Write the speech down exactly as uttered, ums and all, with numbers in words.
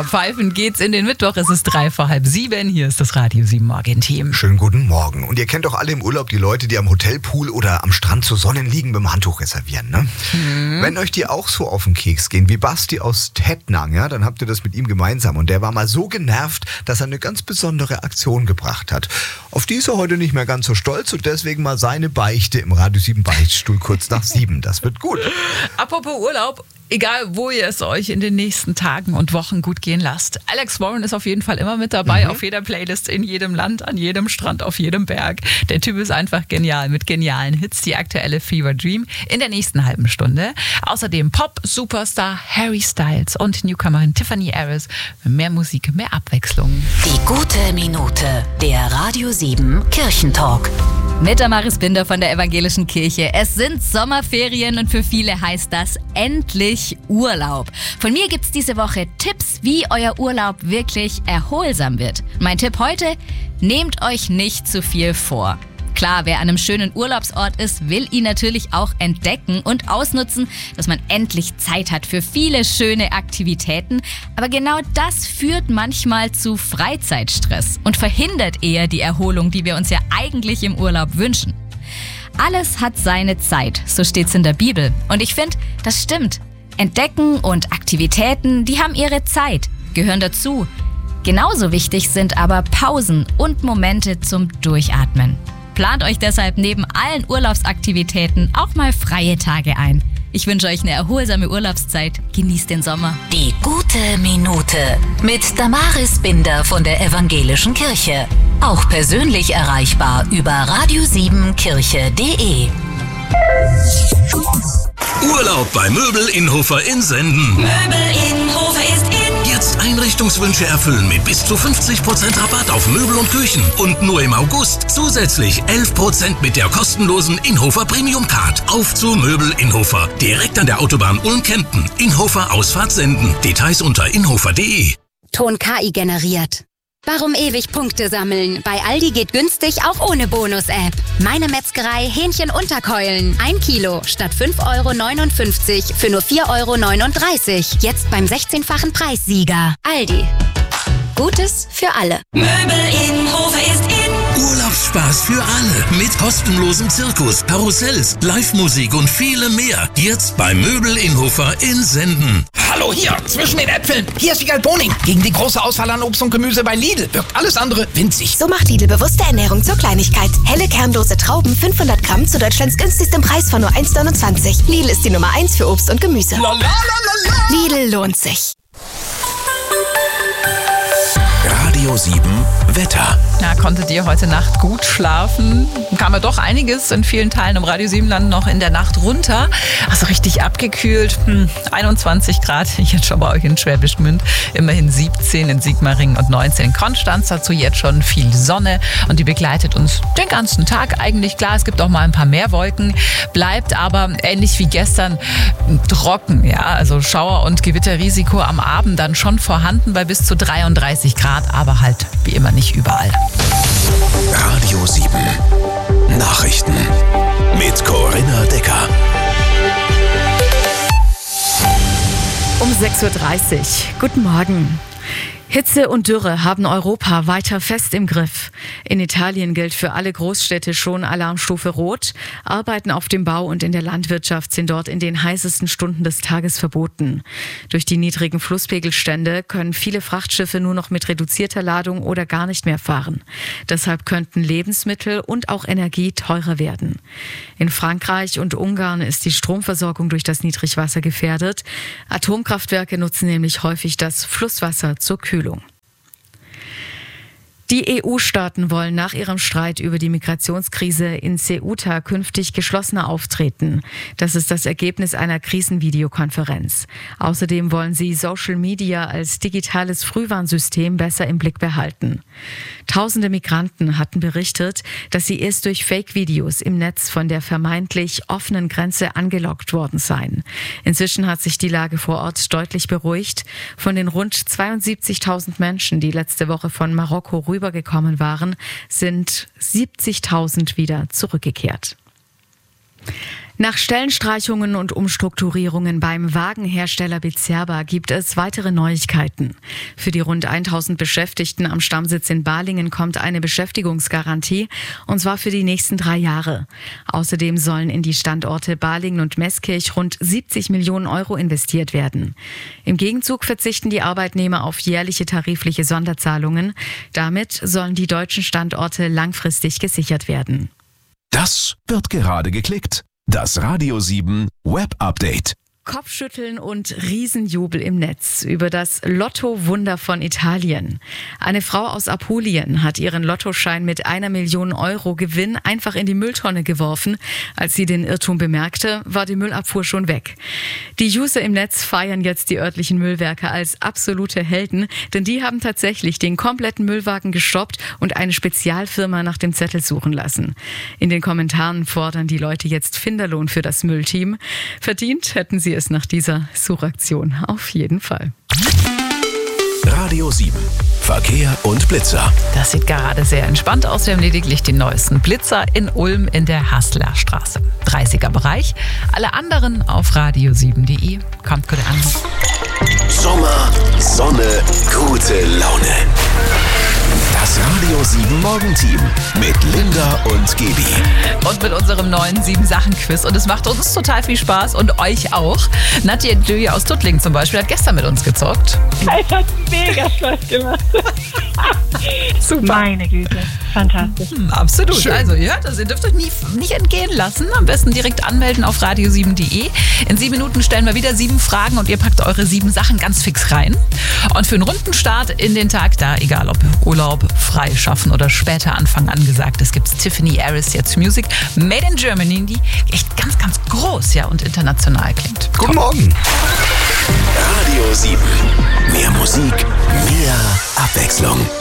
Ja, pfeifen geht's in den Mittwoch. Es ist drei vor halb sieben. Hier ist das Radio sieben Morgen-Team. Schönen guten Morgen. Und ihr kennt doch alle im Urlaub die Leute, die am Hotelpool oder am Strand zu Sonnen liegen, mit dem Handtuch reservieren, ne? Mhm. Wenn euch die auch so auf den Keks gehen wie Basti aus Tettnang, ja, dann habt ihr das mit ihm gemeinsam. Und der war mal so genervt, dass er eine ganz besondere Aktion gebracht hat. Auf die ist er heute nicht mehr ganz so stolz und deswegen mal seine Beichte im Radio sieben Beichtstuhl kurz nach sieben. Das wird gut. Apropos Urlaub. Egal, wo ihr es euch in den nächsten Tagen und Wochen gut gehen lasst. Alex Warren ist auf jeden Fall immer mit dabei, mhm. auf jeder Playlist, in jedem Land, an jedem Strand, auf jedem Berg. Der Typ ist einfach genial, mit genialen Hits, die aktuelle Fever Dream in der nächsten halben Stunde. Außerdem Pop-Superstar Harry Styles und Newcomerin Tiffany Harris. Mehr Musik, mehr Abwechslung. Die gute Minute, der Radio sieben Kirchentalk. Mit Damaris Binder von der Evangelischen Kirche. Es sind Sommerferien und für viele heißt das endlich Urlaub. Von mir gibt's diese Woche Tipps, wie euer Urlaub wirklich erholsam wird. Mein Tipp heute: Nehmt euch nicht zu viel vor. Klar, wer an einem schönen Urlaubsort ist, will ihn natürlich auch entdecken und ausnutzen, dass man endlich Zeit hat für viele schöne Aktivitäten. Aber genau das führt manchmal zu Freizeitstress und verhindert eher die Erholung, die wir uns ja eigentlich im Urlaub wünschen. Alles hat seine Zeit, so steht's in der Bibel. Und ich finde, das stimmt. Entdecken und Aktivitäten, die haben ihre Zeit, gehören dazu. Genauso wichtig sind aber Pausen und Momente zum Durchatmen. Plant euch deshalb neben allen Urlaubsaktivitäten auch mal freie Tage ein. Ich wünsche euch eine erholsame Urlaubszeit. Genießt den Sommer. Die gute Minute mit Damaris Binder von der Evangelischen Kirche. Auch persönlich erreichbar über radio sieben kirche punkt de. Urlaub bei Möbel Innhofer in Senden. Möbel Innhofer ist in. Jetzt Einrichtungswünsche erfüllen mit bis zu fünfzig Prozent Rabatt auf Möbel und Küchen. Und nur im August zusätzlich elf Prozent mit der kostenlosen Innhofer Premium Card. Auf zu Möbel Innhofer. Direkt an der Autobahn Ulm-Kempten. Innhofer Ausfahrt Senden. Details unter innhofer punkt de. Ton K I generiert. Warum ewig Punkte sammeln? Bei Aldi geht günstig auch ohne Bonus-App. Meine Metzgerei Hähnchen Unterkeulen. Ein Kilo statt fünf Euro neunundfünfzig für nur vier Euro neununddreißig. Jetzt beim sechzehnfachen Preissieger. Aldi. Gutes für alle. Möbel Innhofer ist in. Urlaubsspaß für alle mit kostenlosem Zirkus, Karussells, Live-Musik und vielem mehr. Jetzt bei Möbel Innhofer in Senden. Hallo hier, zwischen den Äpfeln. Hier ist Wiegald Boning. Gegen die große Auswahl an Obst und Gemüse bei Lidl wirkt alles andere winzig. So macht Lidl bewusste Ernährung zur Kleinigkeit. Helle kernlose Trauben, fünfhundert Gramm zu Deutschlands günstigstem Preis von nur eins neunundzwanzig. Lidl ist die Nummer eins für Obst und Gemüse. La, la, la, la, la. Lidl lohnt sich. Radio sieben Wetter. Na, konntet ihr heute Nacht gut schlafen? Kam ja doch einiges in vielen Teilen im Radio sieben Land noch in der Nacht runter. Also richtig abgekühlt. Hm, einundzwanzig Grad jetzt schon bei euch in Schwäbisch Gmünd. Immerhin siebzehn in Sigmaringen und neunzehn in Konstanz. Dazu jetzt schon viel Sonne und die begleitet uns den ganzen Tag eigentlich. Klar, es gibt auch mal ein paar mehr Wolken. Bleibt aber ähnlich wie gestern trocken. Ja, also Schauer- und Gewitterrisiko am Abend dann schon vorhanden bei bis zu dreiunddreißig Grad. Aber halt wie immer nicht überall. Radio sieben Nachrichten mit Corinna Decker. Um sechs Uhr dreißig. Guten Morgen. Hitze und Dürre haben Europa weiter fest im Griff. In Italien gilt für alle Großstädte schon Alarmstufe Rot. Arbeiten auf dem Bau und in der Landwirtschaft sind dort in den heißesten Stunden des Tages verboten. Durch die niedrigen Flusspegelstände können viele Frachtschiffe nur noch mit reduzierter Ladung oder gar nicht mehr fahren. Deshalb könnten Lebensmittel und auch Energie teurer werden. In Frankreich und Ungarn ist die Stromversorgung durch das Niedrigwasser gefährdet. Atomkraftwerke nutzen nämlich häufig das Flusswasser zur Kühlung. Die E U-Staaten wollen nach ihrem Streit über die Migrationskrise in Ceuta künftig geschlossener auftreten. Das ist das Ergebnis einer Krisenvideokonferenz. Außerdem wollen sie Social Media als digitales Frühwarnsystem besser im Blick behalten. Tausende Migranten hatten berichtet, dass sie erst durch Fake-Videos im Netz von der vermeintlich offenen Grenze angelockt worden seien. Inzwischen hat sich die Lage vor Ort deutlich beruhigt. Von den rund zweiundsiebzigtausend Menschen, die letzte Woche von Marokko rüber gekommen waren, sind siebzigtausend wieder zurückgekehrt. Nach Stellenstreichungen und Umstrukturierungen beim Wagenhersteller Bizerba gibt es weitere Neuigkeiten. Für die rund tausend Beschäftigten am Stammsitz in Balingen kommt eine Beschäftigungsgarantie, und zwar für die nächsten drei Jahre. Außerdem sollen in die Standorte Balingen und Meßkirch rund siebzig Millionen Euro investiert werden. Im Gegenzug verzichten die Arbeitnehmer auf jährliche tarifliche Sonderzahlungen. Damit sollen die deutschen Standorte langfristig gesichert werden. Das wird gerade geklickt. Das Radio sieben Web Update. Kopfschütteln und Riesenjubel im Netz über das Lotto-Wunder von Italien. Eine Frau aus Apulien hat ihren Lottoschein mit einer Million Euro Gewinn einfach in die Mülltonne geworfen. Als sie den Irrtum bemerkte, war die Müllabfuhr schon weg. Die User im Netz feiern jetzt die örtlichen Müllwerke als absolute Helden, denn die haben tatsächlich den kompletten Müllwagen gestoppt und eine Spezialfirma nach dem Zettel suchen lassen. In den Kommentaren fordern die Leute jetzt Finderlohn für das Müllteam. Verdient hätten sie es nach dieser Suchaktion auf jeden Fall. Radio sieben. Verkehr und Blitzer. Das sieht gerade sehr entspannt aus. Wir haben lediglich den neuesten Blitzer in Ulm in der Hasseler Straße. dreißiger Bereich. Alle anderen auf radio sieben punkt de. Kommt gut an. Sommer, Sonne, gute Laune. Das Radio sieben Morgenteam mit Linda und Gaby. Und mit unserem neuen sieben-Sachen-Quiz. Und es macht uns total viel Spaß und euch auch. Nadja Döje aus Tuttlingen zum Beispiel hat gestern mit uns gezockt. Es hat mega Spaß gemacht. Super. Meine Güte, fantastisch. Hm, absolut. Schön. Also ihr hört das, ihr dürft euch nie, nicht entgehen lassen. Am besten direkt anmelden auf radio sieben punkt de. In sieben Minuten stellen wir wieder sieben Fragen und ihr packt eure sieben Sachen ganz fix rein. Und für einen runden Start in den Tag, da egal ob Urlaub, frei schaffen oder später Anfang angesagt, es gibt Tiffany Harris jetzt Music Made in Germany, die echt ganz, ganz groß, ja, und international klingt. Guten Morgen. Radio sieben. Mehr Musik, mehr Abwechslung.